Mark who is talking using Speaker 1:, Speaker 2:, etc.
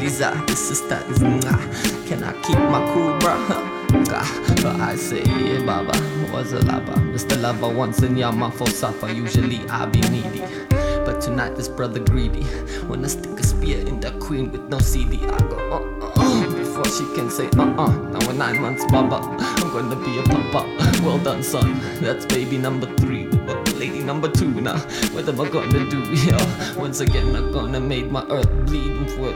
Speaker 1: Lisa, the sisters. Can I keep my cool, bruh? I say, yeah, Baba, was a lover. Mr. Lover once in Yama for supper. Usually I be needy, but tonight this brother greedy. When I stick a spear in the queen with no CD, I go before she can say Now we're 9 months, Baba, I'm gonna be a papa. Well done, son, that's baby number 3. But lady number 2 now, what am I gonna do? Yeah, once again I'm gonna make my earth bleed with